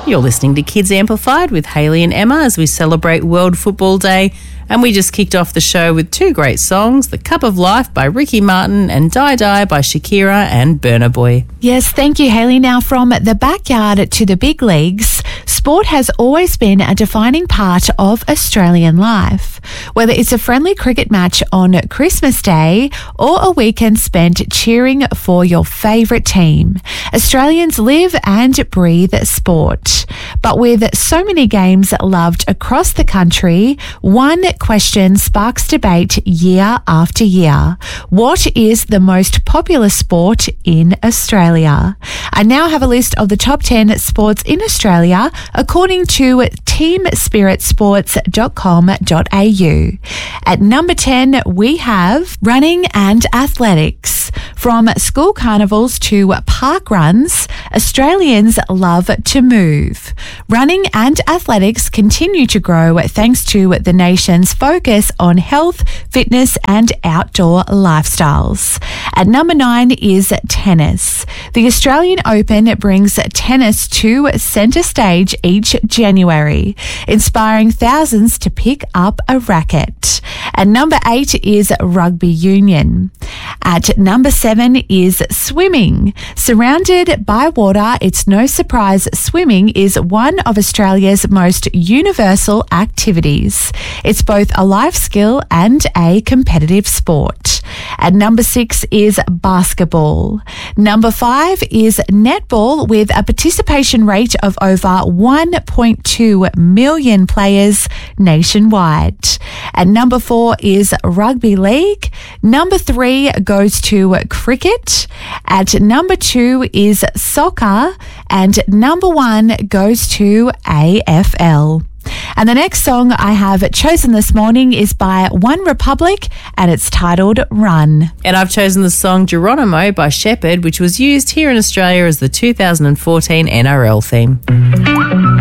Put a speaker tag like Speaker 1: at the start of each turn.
Speaker 1: You're listening to Kids Amplified with Hayley and Emma as we celebrate World Football Day. And we just kicked off the show with two great songs, The Cup of Life by Ricky Martin and Die Die by Shakira and Burna Boy.
Speaker 2: Yes, thank you, Hayley. Now, from the backyard to the big leagues, sport has always been a defining part of Australian life. Whether it's a friendly cricket match on Christmas Day or a weekend spent cheering for your favourite team, Australians live and breathe sport. But with so many games loved across the country, one question sparks debate year after year. What is the most popular sport in Australia? I now have a list of the top 10 sports in Australia according to teamspiritsports.com.au. At number 10, we have running and athletics. From school carnivals to park runs, Australians love to move. Running and athletics continue to grow thanks to the nation's focus on health, fitness and outdoor lifestyles. At number 9 is tennis. The Australian Open brings tennis to centre stage each January, inspiring thousands to pick up a racket. At number 8 is rugby union. At number 7 is swimming. Surrounded by water, it's no surprise swimming is one of Australia's most universal activities. It's both a life skill and a competitive sport. At number 6 is basketball. Number 5 is netball with a participation rate of over 1.2 million players nationwide. At number 4 is rugby league. Number 3 goes to cricket. At number 2 is soccer. And number 1 goes to AFL. And the next song I have chosen this morning is by One Republic and it's titled Run.
Speaker 1: And I've chosen the song Geronimo by Shepherd, which was used here in Australia as the 2014 NRL theme.